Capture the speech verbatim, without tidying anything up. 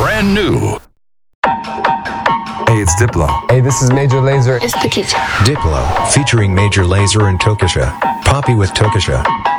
brand new. Hey, it's Diplo. Hey, this is Major Lazer. It's Petite. Diplo, featuring Major Lazer and Tokisha. Poppy with Tokisha.